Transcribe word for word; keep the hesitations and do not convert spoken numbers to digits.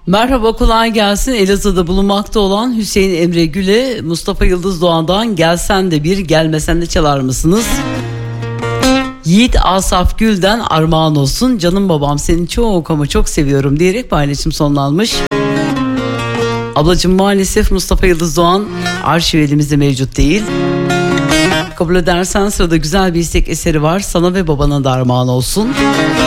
Merhaba, kolay gelsin. Elazığ'da bulunmakta olan Hüseyin Emre Gül'e Mustafa Yıldız Doğan'dan "Gelsen de bir, gelmesen de" çalar mısınız? Yiğit Asaf Gül'den "Armağan olsun, canım babam seni çok ama çok seviyorum" diyerek paylaşım sonlanmış. Ablacığım, maalesef Mustafa Yıldız Doğan arşiv elimizde mevcut değil. Kabul edersen sırada güzel bir istek eseri var. "Sana ve babana da armağan olsun."